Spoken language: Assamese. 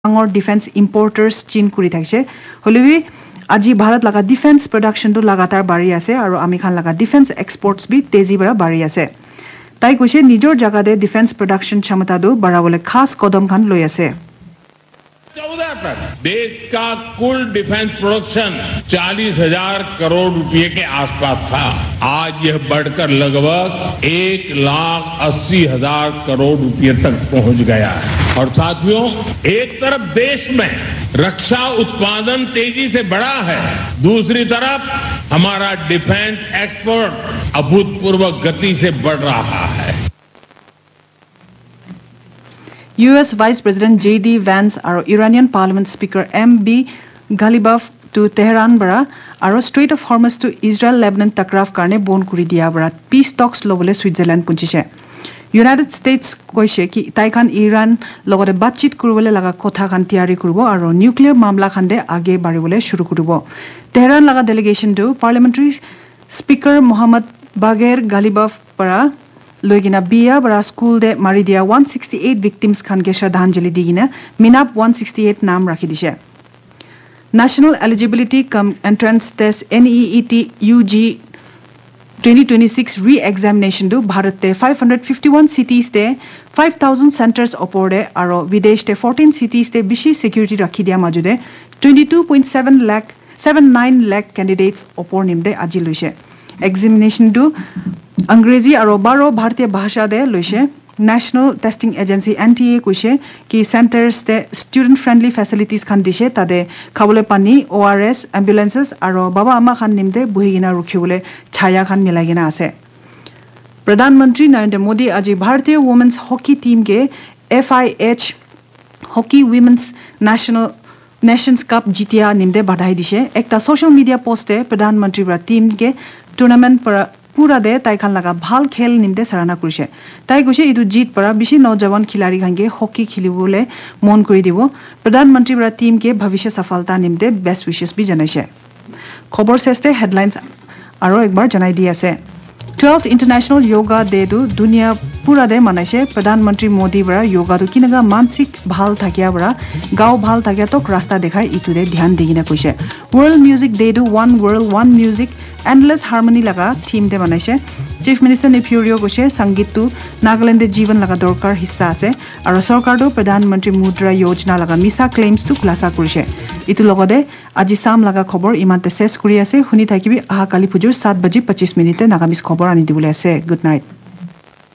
ডাঙৰ ডিফেন্স ইম্পৰ্টাৰ্ছ চীন কৰি থাকিছে হলিবি আজি ভাৰত লগা ডিফেন্স প্ৰডাকশনটো লাগাতাৰ বাঢ়ি আছে আৰু আমি খান লগা ডিফেন্স এক্সপৰ্টছ বি তেজি বৰা বাঢ়ি আছে তাই কৈছে নিজৰ জাগাতে ডিফেন্স প্ৰডাকশন क्षमताটো বঢ়াবলৈ খাস কদম খান লৈ আছে 14 तक देश का कुल डिफेंस प्रोडक्शन 40,000 करोड़ रुपए के आसपास था आज यह बढ़कर लगभग 1,80,000 करोड़ रुपए तक पहुंच गया है और साथियों एक तरफ देश में रक्षा उत्पादन तेजी से बढ़ा है दूसरी तरफ हमारा डिफेंस एक्सपोर्ट अभूतपूर्व गति से बढ़ रहा है US Vice President JD Vance and Iranian Parliament Speaker MB Ghalibaf to Tehran bara and Strait of Hormuz to Israel Lebanon takraf karne bon kuri dia bara peace talks lobole Switzerland punchise United States koise ki tai khan Iran logore batchit kuribole laga kotha khan tiari kuribo aru nuclear mamla khande age baribole shuru kuribo Tehran laga delegation to Parliamentary Speaker Mohammad Bagher Ghalibaf bara Loigina Bia bara school de Maridia 168 victims khan ke shraddhanjali digina Minap 168 naam rakhi dishe National Eligibility Cum Entrance Test NEET UG 2026 re-examination do Bharat te 551 cities te 5,000 centers oporde aro videsh te 14 cities te bishi security rakhi dia majude 22.79 lakh candidates opor nimde aji loise examination do अंग्रेजी और 12 भारतीय भाषा दे लोइसे नेशनल टेस्टिंग एजेंसी NTA कुशे कि सेंटर्स ते स्टूडेंट फ्रेंडली फैसिलिटीज खान दिशे तादे खाबले पानी ORS एम्बुलेंसेस और बाबा अम्मा खान निमदे बुहिगिना रुखिबले छाया खान मिलागिना आसे प्रधानमंत्री नरेंद्र मोदी आज भारतीय वुमेन्स हॉकी टीम के FIH hockey women's Nations cup Jitiya निमदे बधाई दिशे एकटा सोशल मीडिया पोस्टे प्रधानमंत्री बरा टीम के टूर्नामेंट पर पूरा दे ताई खान लगा ভাল खेल निमदे सराहना কৰিছে তাই কৈছে ইটো জিত পৰা বেছি নজवान खिलाड़ी खानगे हॉकी खेलिबले मन কৰি দিব प्रधानमंत्री बरा टीम के भविष्य सफलता निमदे बेस्ट विशेस भी जनाइছে खबर सेस्ते हेडलाइंस আৰু একবাৰ জনাই দি আছে 12th इंटरनेशनल योगा डे दु दुनिया पूरा दे मनाइছে प्रधानमंत्री मोदी बरा योगा दु किनगा मानसिक ভাল থাকিয়া बरा गाव ভাল থাকিয়া तक रास्ता देखाय इटु दे ध्यान दिगिना কৈছে वर्ल्ड म्यूजिक डे दु one world one music endless harmony लगा थीम दे बनाइছে चीफ मिनिस्टर नेफ्यूरियो কৈছে संगीतটো नागालैंड जीवन लगा दरकार हिस्सा আছে আৰু सरकारটো प्रधानमंत्री मुद्रा योजना लगा मिसा क्लेम्स टु खुलासा কৰিছে इटु लगदे আজি साम लगा खबर इमानते शेष কৰি আছে শুনি থাকিবি আহা কালি ফুজুৰ 7:25 নাগামিজ খবৰ আনি দিবলৈ আছে গুড নাইট